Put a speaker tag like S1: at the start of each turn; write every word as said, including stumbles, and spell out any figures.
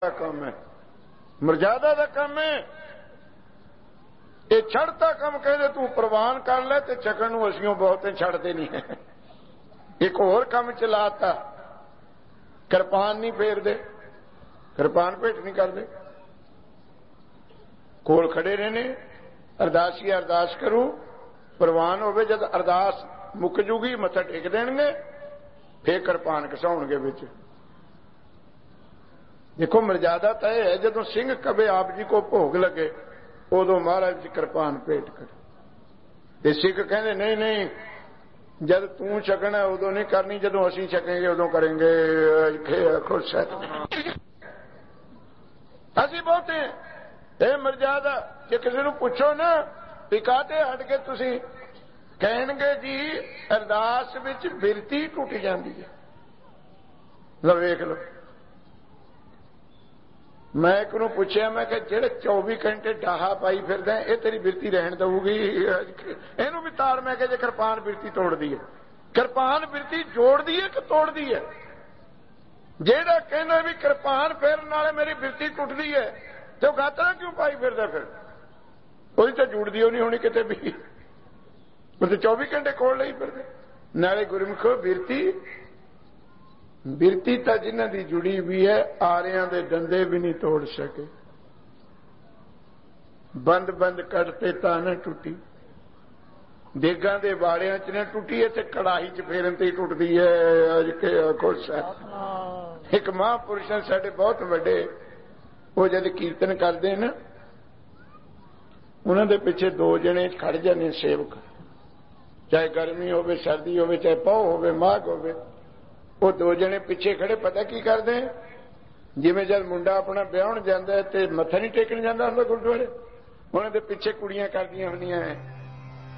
S1: ਕੰਮ ਹੈ, ਮਰਜ਼ਾਦਾ ਦਾ ਕੰਮ ਹੈ। ਇਹ ਛੱਡਤਾ ਕੰਮ ਕਹਿੰਦੇ ਤੂੰ ਪ੍ਰਵਾਨ ਕਰ ਲੈ ਤੇ ਛਕਣ ਨੂੰ ਅਸੀਂ ਬਹੁਤੇ ਛੱਡਦੇ ਨਹੀਂ ਹੈ। ਇੱਕ ਹੋਰ ਕੰਮ ਚਲਾਤਾ, ਕਿਰਪਾਨ ਨਹੀਂ ਫੇਰਦੇ, ਕਿਰਪਾਨ ਭੇਟ ਨਹੀਂ ਕਰਦੇ, ਕੋਲ ਖੜੇ ਰਹਿਣੇ, ਅਰਦਾਸੀ ਅਰਦਾਸ ਕਰੂ, ਪ੍ਰਵਾਨ ਹੋਵੇ, ਜਦ ਅਰਦਾਸ ਮੁੱਕ ਜੂਗੀ ਮੱਥਾ ਟੇਕ ਦੇਣਗੇ, ਫੇਰ ਕਿਰਪਾਨ ਘਸਾਉਣਗੇ ਵਿੱਚ। ਦੇਖੋ ਮਰਜ਼ਾਦਾ ਤਾਂ ਇਹ ਹੈ, ਜਦੋਂ ਸਿੰਘ ਕਵੇ ਆਪ ਜੀ ਕੋ ਭੋਗ ਲੱਗੇ ਉਦੋਂ ਮਹਾਰਾਜ ਜੀ ਕਿਰਪਾਨ ਭੇਟ ਕਰ। ਤੇ ਸਿੱਖ ਕਹਿੰਦੇ ਨਹੀਂ ਨਹੀਂ, ਜਦ ਤੂੰ ਛਕਣਾ ਉਦੋਂ ਨਹੀਂ ਕਰਨੀ, ਜਦੋਂ ਅਸੀਂ ਛਕਾਂਗੇ ਉਦੋਂ ਕਰਾਂਗੇ। ਖੁਸ਼ ਹੈ ਅਸੀਂ ਬਹੁਤੇ ਇਹ ਮਰਜ਼ਾਦਾ। ਜੇ ਕਿਸੇ ਨੂੰ ਪੁੱਛੋ ਨਾ ਵੀ ਕਾਹਤੇ ਹਟ ਕੇ ਤੁਸੀਂ, ਕਹਿਣਗੇ ਜੀ ਅਰਦਾਸ ਵਿੱਚ ਬਿਰਤੀ ਟੁੱਟ ਜਾਂਦੀ ਹੈ। ਲਓ ਵੇਖ ਲਓ, ਮੈਂ ਇੱਕ ਨੂੰ ਪੁੱਛਿਆ, ਮੈਂ ਕਿਹਾ ਜਿਹੜੇ ਚੌਵੀ ਘੰਟੇ ਡਾਹਾ ਪਾਈ ਫਿਰਦਾ ਇਹ ਤੇਰੀ ਬਿਰਤੀ ਰਹਿਣ ਦਊਗੀ? ਇਹਨੂੰ ਵੀ ਤਾਰ। ਮੈਂ ਕਿਹਾ ਜੇ ਕਿਰਪਾਨ ਬਿਰਤੀ ਤੋੜਦੀ ਹੈ, ਕਿਰਪਾਨ ਬਿਰਤੀ ਜੋੜਦੀ ਹੈ ਕਿ ਤੋੜਦੀ ਹੈ? ਜਿਹੜਾ ਕਹਿੰਦਾ ਵੀ ਕਿਰਪਾਨ ਫੇਰਨ ਨਾਲੇ ਮੇਰੀ ਬਿਰਤੀ ਟੁੱਟਦੀ ਹੈ ਤੇ ਉਹ ਗਾਤਰਾ ਕਿਉਂ ਪਾਈ ਫਿਰਦਾ? ਫਿਰ ਉਹਦੀ ਤਾਂ ਜੁੜਦੀ ਉਹ ਨਹੀਂ ਹੋਣੀ ਕਿਤੇ ਵੀ, ਉਹ ਤੇ ਚੌਵੀ ਘੰਟੇ ਕੋਲ ਲਈ ਫਿਰਦੇ। ਨਾਲੇ ਗੁਰਮੁਖੋ ਬਿਰਤੀ, ਬਿਰਤੀ ਤਾਂ ਜਿਨ੍ਹਾਂ ਦੀ ਜੁੜੀ ਵੀ ਹੈ ਆਰਿਆਂ ਦੇ ਡੰਡੇ ਵੀ ਨਹੀਂ ਤੋੜ ਸਕੇ। ਬੰਦ ਬੰਦ ਕੱਢਤੇ ਤਾਂ ਨਾ ਟੁੱਟੀ, ਦੇਗਾਂ ਦੇ ਵਾੜਿਆਂ ਚ ਨਾ ਟੁੱਟੀ ਹੈ ਤੇ ਕੜਾਹੀ ਚ ਫੇਰਨ ਤੇ ਹੀ ਟੁੱਟਦੀ ਹੈ। ਅੱਜ ਕੇ ਖੁਸ਼ ਹੈ। ਇੱਕ ਮਹਾਂਪੁਰਸ਼ ਸਾਡੇ ਬਹੁਤ ਵੱਡੇ, ਉਹ ਜਦ ਕੀਰਤਨ ਕਰਦੇ ਨਾ ਉਹਨਾਂ ਦੇ ਪਿੱਛੇ ਦੋ ਜਣੇ ਖੜ ਜਾਂਦੇ ਸੇਵਕ, ਚਾਹੇ ਗਰਮੀ ਹੋਵੇ ਸਰਦੀ ਹੋਵੇ, ਚਾਹੇ ਪੌ ਹੋਵੇ ਮਾਘ ਹੋਵੇ, ਉਹ ਦੋ ਜਣੇ ਪਿੱਛੇ ਖੜੇ ਪਤਾ ਕੀ ਕਰਦੇ? ਜਿਵੇਂ ਜਦ ਮੁੰਡਾ ਆਪਣਾ ਵਿਆਹਣ ਜਾਂਦਾ ਤੇ ਮੱਥਾ ਨਹੀਂ ਟੇਕਣ ਜਾਂਦਾ ਹੁੰਦਾ ਗੁਰਦੁਆਰੇ, ਉਹਨਾਂ ਦੇ ਪਿੱਛੇ ਕੁੜੀਆਂ ਕਰਦੀਆਂ ਹੁੰਦੀਆਂ